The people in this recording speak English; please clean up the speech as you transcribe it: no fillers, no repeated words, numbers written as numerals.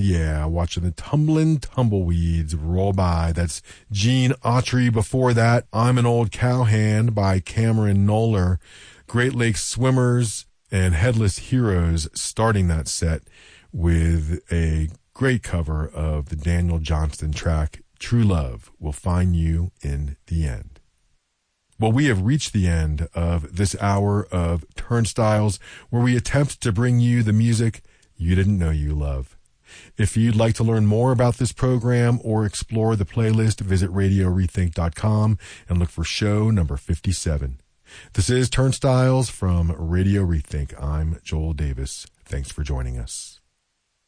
yeah, watching the Tumbling Tumbleweeds roll by. That's Gene Autry. Before that, I'm an Old Cowhand by Cameron Noller. Great Lakes Swimmers and Headless Heroes starting that set with a great cover of the Daniel Johnston track, True Love Will Find You in the End. Well, we have reached the end of this hour of Turnstiles, where we attempt to bring you the music you didn't know you love. If you'd like to learn more about this program or explore the playlist, visit RadioRethink.com and look for show number 57. This is Turnstiles from Radio Rethink. I'm Joel Davis. Thanks for joining us.